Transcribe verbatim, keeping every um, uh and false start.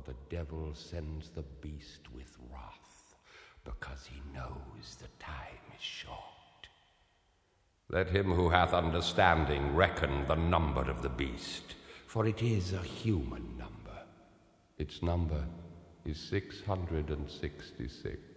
the devil sends the beast with wrath, because he knows the time is short. Let him who hath understanding reckon the number of the beast, for it is a human number. Its number is six hundred and sixty-six.